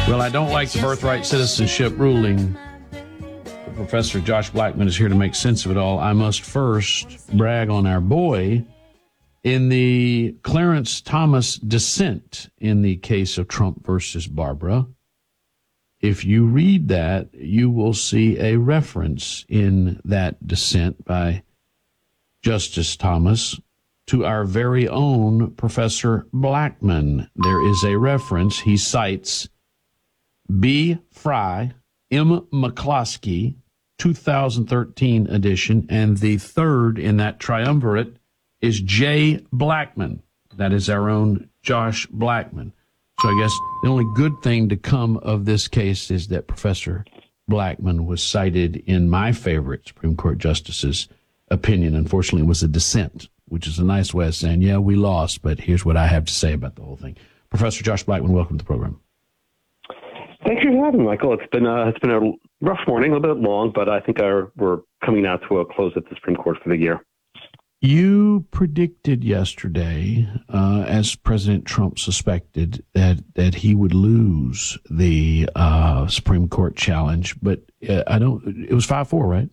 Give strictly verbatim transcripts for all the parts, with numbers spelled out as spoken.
Well, I don't like the birthright citizenship ruling. Professor Josh Blackman is here to make sense of it all. I must first brag on our boy in the Clarence Thomas dissent in the case of Trump versus Barbara. If you read that, you will see a reference in that dissent by Justice Thomas to our very own Professor Blackman. There is a reference. He cites B. Fry, M. McCloskey, two thousand thirteen edition, and the third in that triumvirate is J. Blackman. That is our own Josh Blackman. So I guess the only good thing to come of this case is that Professor Blackman was cited in my favorite Supreme Court justice's opinion. Unfortunately, it was a dissent, which is a nice way of saying, yeah, we lost, but here's what I have to say about the whole thing. Professor Josh Blackman, welcome to the program. Thanks for having me, Michael. It's been a, it's been a rough morning, a little bit long, but I think our, we're coming out to a close at the Supreme Court for the year. You predicted yesterday, uh, as President Trump suspected, that, that he would lose the uh, Supreme Court challenge, but uh, I don't. It was five four, right?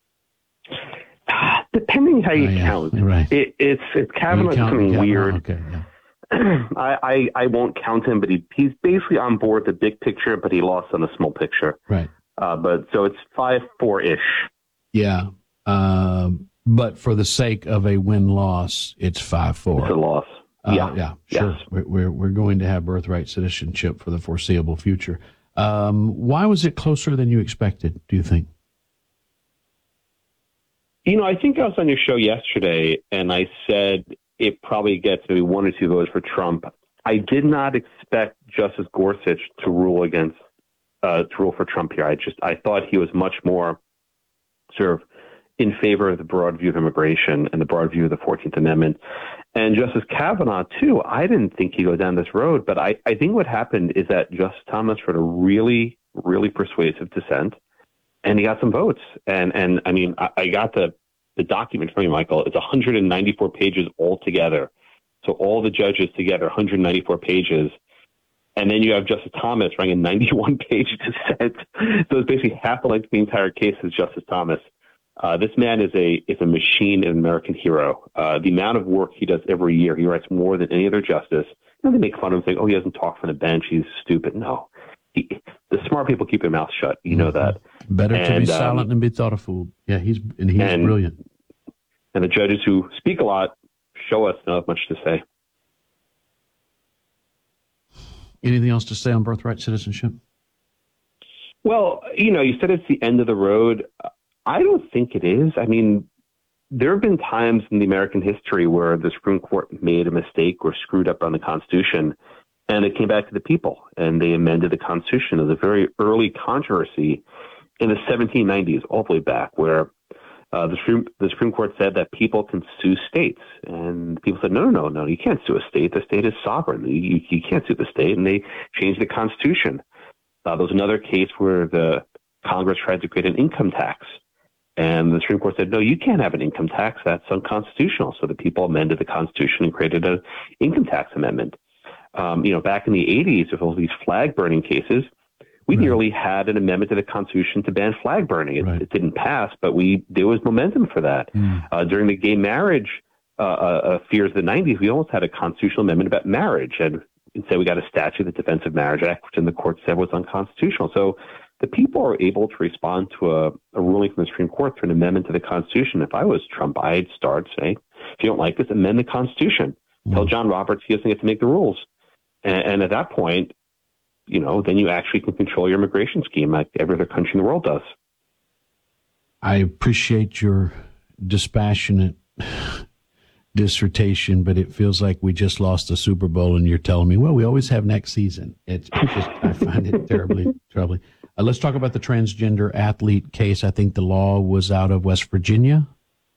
Depending how you oh, yeah. count, right? It, it's it's Kavanaugh coming weird. Oh, okay, yeah. I, I, I won't count him, but he, he's basically on board the big picture, but he lost on the small picture. Right. Uh, but so it's five four ish. Yeah. Um, but for the sake of a win loss, it's five four. It's a loss. Uh, yeah. Yeah. Sure. Yes. We're, we're we're going to have birthright citizenship for the foreseeable future. Um, why was it closer than you expected, do you think? You know, I think I was on your show yesterday, and I said it probably gets maybe one or two votes for Trump. I did not expect Justice Gorsuch to rule against, uh, to rule for Trump here. I just, I thought he was much more sort of in favor of the broad view of immigration and the broad view of the fourteenth Amendment. And Justice Kavanaugh, too, I didn't think he'd go down this road, but I, I think what happened is that Justice Thomas wrote a really, really persuasive dissent, and he got some votes. And, and I mean, I, I got the, the document from you, Michael. It's one hundred ninety-four pages altogether. So all the judges together, one hundred ninety-four pages. And then you have Justice Thomas writing a ninety-one page dissent. So it's basically half the length of the entire case is Justice Thomas. Uh, this man is a is a machine, an American hero. Uh, the amount of work he does every year, he writes more than any other justice. You know, they make fun of him, saying, oh, he doesn't talk from the bench, he's stupid. No. He, the smart people keep their mouth shut. You know that. Better and, to be um, silent than be thought a fool. Yeah, he's and he's and, brilliant. And the judges who speak a lot show us not much to say. Anything else to say on birthright citizenship? Well, you know, you said it's the end of the road. I don't think it is. I mean, there have been times in the American history where the Supreme Court made a mistake or screwed up on the Constitution, and it came back to the people, and they amended the Constitution. It was a very early controversy in the seventeen nineties, all the way back, where uh, the, Supreme, the Supreme Court said that people can sue states. And people said, no, no, no, no, you can't sue a state. The state is sovereign. You, you can't sue the state. And they changed the Constitution. Uh, there was another case where the Congress tried to create an income tax. And the Supreme Court said, no, you can't have an income tax. That's unconstitutional. So the people amended the Constitution and created an income tax amendment. Um, you know, back in the eighties, with all these flag burning cases, we right. nearly had an amendment to the Constitution to ban flag burning. It, right. it didn't pass, but we there was momentum for that. Mm. Uh, during the gay marriage uh, uh, fears of the nineties, we almost had a constitutional amendment about marriage. And instead, we got a statute, the Defense of Marriage Act, which in the court said was unconstitutional. So the people are able to respond to a, a ruling from the Supreme Court through an amendment to the Constitution. If I was Trump, I'd start saying, if you don't like this, amend the Constitution. Mm. Tell John Roberts he doesn't get to make the rules. And, and at that point, you know, then you actually can control your immigration scheme like every other country in the world does. I appreciate your dispassionate dissertation, but it feels like we just lost the Super Bowl and you're telling me, well, we always have next season. It's, it's just, I find it terribly troubling. Uh, let's talk about the transgender athlete case. I think the law was out of West Virginia.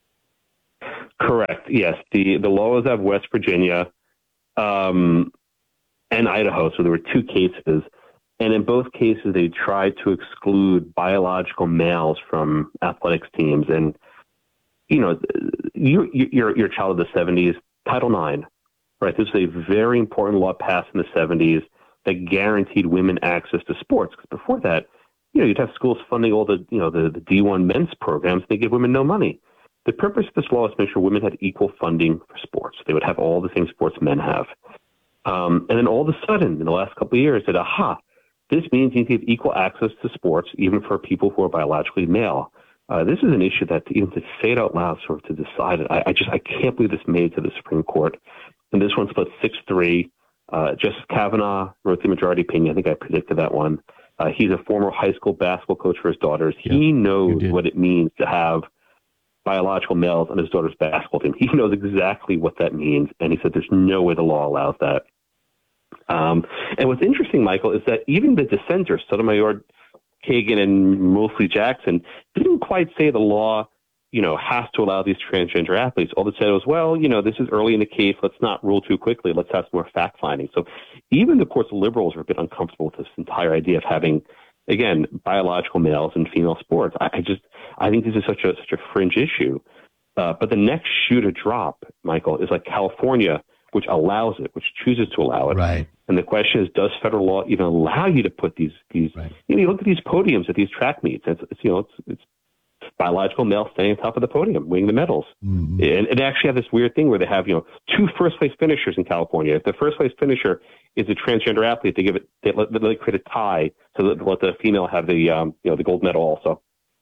Correct. Yes. The, the law was out of West Virginia. Um, and Idaho. So there were two cases. And in both cases, they tried to exclude biological males from athletics teams. And, you know, you, you're, you're a child of the seventies, Title nine, right? This is a very important law passed in the seventies that guaranteed women access to sports. Because before that, you know, you'd have schools funding all the, you know, the, the D one men's programs, and they give women no money. The purpose of this law is to make sure women had equal funding for sports. They would have all the same sports men have. Um, and then all of a sudden, in the last couple of years, said, aha, this means you need to have equal access to sports, even for people who are biologically male. Uh, this is an issue that even to say it out loud, sort of to decide it, I, I just I can't believe this made it to the Supreme Court. And this one split six three. Uh, Justice Kavanaugh wrote the majority opinion. I think I predicted that one. Uh, he's a former high school basketball coach for his daughters. Yeah, he knows what it means to have biological males on his daughter's basketball team. He knows exactly what that means, and he said there's no way the law allows that. Um, and what's interesting, Michael, is that even the dissenters, Sotomayor, Kagan, and mostly Jackson, didn't quite say the law, you know, has to allow these transgender athletes. All they said was, well, you know, this is early in the case. Let's not rule too quickly. Let's have some more fact-finding. So even the court's liberals are a bit uncomfortable with this entire idea of having, again, biological males in female sports. I, I just, I think this is such a such a fringe issue. Uh, but the next shoe to drop, Michael, is like California, which allows it, which chooses to allow it. Right. And the question is, does federal law even allow you to put these these? Right. You know, you look at these podiums at these track meets. It's, it's you know, it's it's biological males standing on top of the podium, winning the medals. Mm-hmm. And, and they actually have this weird thing where they have, you know, two first place finishers in California. If the first place finisher is a transgender athlete, they give it, they let, they create a tie to let, let the female have the, um, you know, the gold medal also.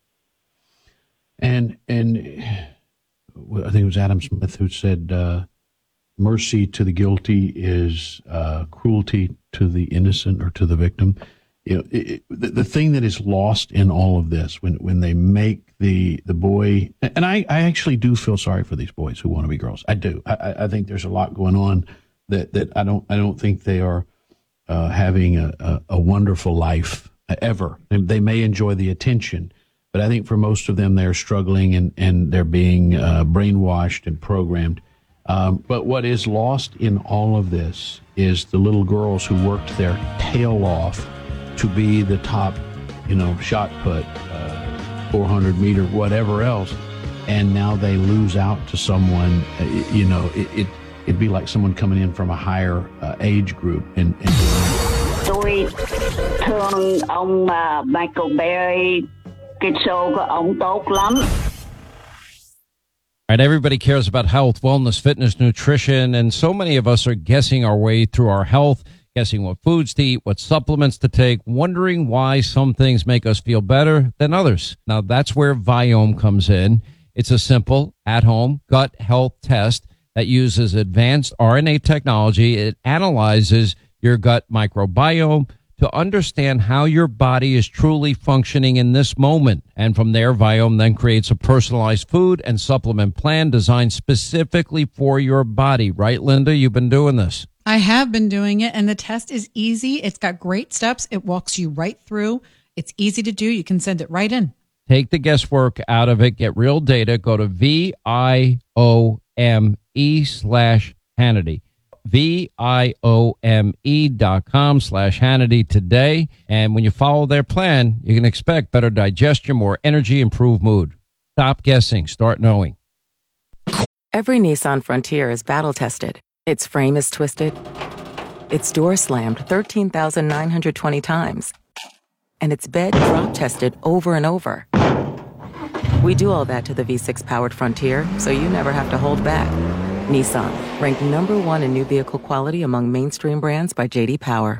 And, and I think it was Adam Smith who said, uh, mercy to the guilty is, uh, cruelty to the innocent or to the victim. You know, it, it, the, the thing that is lost in all of this, when, when they make the, the boy, and I, I actually do feel sorry for these boys who want to be girls. I do. I, I think there's a lot going on that, that I don't, I don't think they are, uh, having a, a, a wonderful life ever. And they may enjoy the attention, but I think for most of them, they're struggling and, and they're being, uh, brainwashed and programmed. Um, but what is lost in all of this is the little girls who worked their tail off to be the top, you know, shot put, uh, four hundred meter, whatever else. And now they lose out to someone, uh, you know, it, it, it'd be like someone coming in from a higher uh, age group. And, and Tôi thương ông uh, Michael Berry, cái show của ông tốt lắm. All right, everybody cares about health, wellness, fitness, nutrition, and so many of us are guessing our way through our health, guessing what foods to eat, what supplements to take, wondering why some things make us feel better than others. Now, that's where Viome comes in. It's a simple, at-home gut health test that uses advanced R N A technology. It analyzes your gut microbiome to understand how your body is truly functioning in this moment. And from there, Viome then creates a personalized food and supplement plan designed specifically for your body. Right, Linda? You've been doing this. I have been doing it, and the test is easy. It's got great steps. It walks you right through. It's easy to do. You can send it right in. Take the guesswork out of it. Get real data. Go to V I O M E slash Hannity. V I O M E dot com slash Hannity today. And when you follow their plan, you can expect better digestion, more energy, improved mood. Stop guessing. Start knowing. Every Nissan Frontier is battle tested. Its frame is twisted. Its door slammed thirteen thousand nine hundred twenty times. And its bed drop tested over and over. We do all that to the V six powered Frontier, so you never have to hold back. Nissan, ranked number one in new vehicle quality among mainstream brands by J D Power.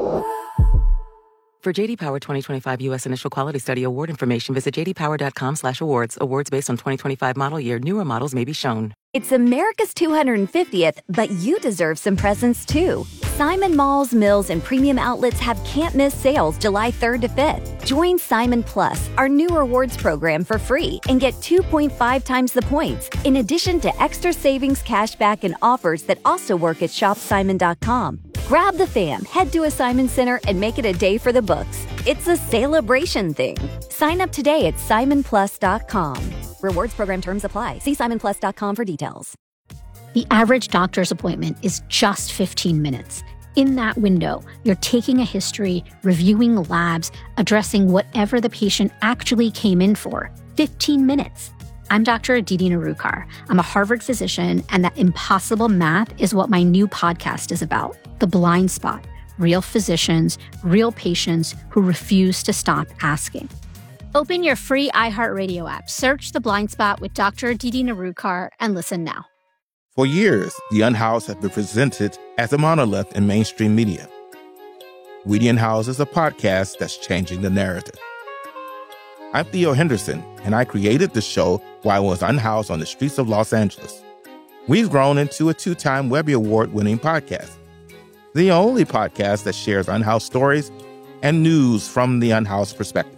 For J D Power twenty twenty-five U S Initial Quality Study Award information, visit j d power dot com slash awards. Awards based on twenty twenty-five model year. Newer models may be shown. It's America's two hundred fiftieth, but you deserve some presents too. Simon Malls, Mills, and Premium Outlets have can't-miss sales July third to fifth. Join Simon Plus, our new rewards program, for free and get two point five times the points, in addition to extra savings, cashback, and offers that also work at shop simon dot com. Grab the fam, head to a Simon Center, and make it a day for the books. It's a celebration thing. Sign up today at simon plus dot com. Rewards program terms apply. See simon plus dot com for details. The average doctor's appointment is just fifteen minutes. In that window, you're taking a history, reviewing labs, addressing whatever the patient actually came in for. fifteen minutes. I'm Doctor Aditi Narukar. I'm a Harvard physician, and that impossible math is what my new podcast is about, The Blind Spot, real physicians, real patients who refuse to stop asking. Open your free iHeartRadio app, search The Blind Spot with Doctor Aditi Narukar, and listen now. For years, The Unhoused has been presented as a monolith in mainstream media. We the Unhoused is a podcast that's changing the narrative. I'm Theo Henderson, and I created the show while I was unhoused on the streets of Los Angeles. We've grown into a two-time Webby Award-winning podcast, the only podcast that shares unhoused stories and news from the unhoused perspective.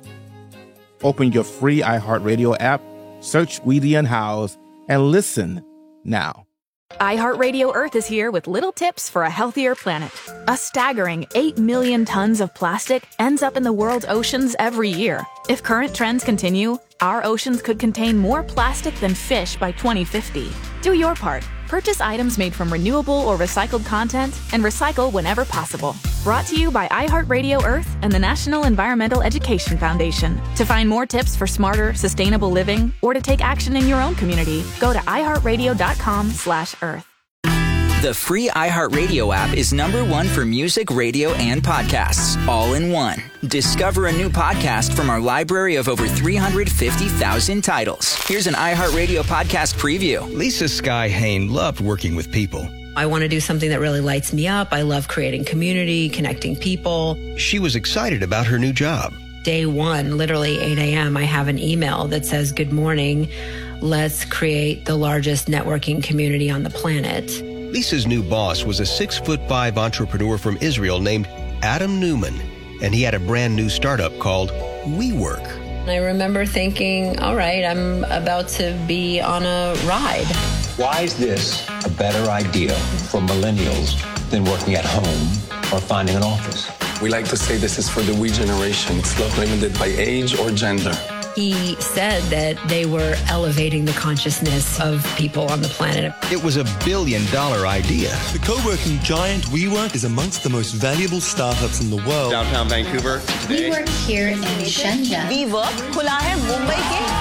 Open your free iHeartRadio app, search We the Unhoused, and listen now. iHeartRadio Earth is here with little tips for a healthier planet. A staggering eight million tons of plastic ends up in the world's oceans every year. If current trends continue, our oceans could contain more plastic than fish by twenty fifty. Do your part. Purchase items made from renewable or recycled content and recycle whenever possible. Brought to you by iHeartRadio Earth and the National Environmental Education Foundation. To find more tips for smarter, sustainable living or to take action in your own community, go to iHeartRadio.com slash Earth. The free iHeartRadio app is number one for music, radio, and podcasts, all in one. Discover a new podcast from our library of over three hundred fifty thousand titles. Here's an iHeartRadio podcast preview. Lisa Sky Hain loved working with people. I want to do something that really lights me up. I love creating community, connecting people. She was excited about her new job. Day one, literally eight a.m., I have an email that says, "Good morning. Let's create the largest networking community on the planet." Lisa's new boss was a six foot five entrepreneur from Israel named Adam Newman, and he had a brand new startup called WeWork. I remember thinking, all right, I'm about to be on a ride. Why is this a better idea for millennials than working at home or finding an office? We like to say this is for the we generation. It's not limited by age or gender. He said that they were elevating the consciousness of people on the planet. It was a billion dollar idea. The co-working giant WeWork is amongst the most valuable startups in the world. Downtown Vancouver today. WeWork here in Shenzhen. WeWork खुला है मुंबई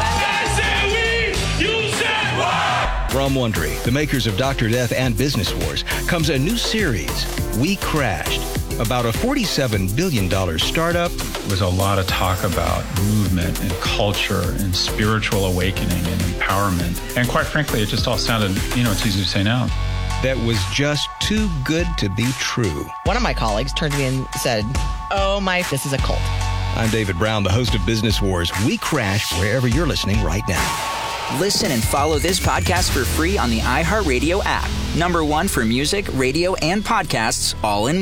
के. From Wondery, the makers of Doctor Death and Business Wars, comes a new series, We Crashed, about a forty-seven billion dollars startup. There was a lot of talk about movement and culture and spiritual awakening and empowerment. And quite frankly, it just all sounded, you know, it's easy to say now. That was just too good to be true. One of my colleagues turned to me and said, "Oh my, this is a cult." I'm David Brown, the host of Business Wars. We Crash wherever you're listening right now. Listen and follow this podcast for free on the iHeartRadio app. Number one for music, radio, and podcasts, all in one.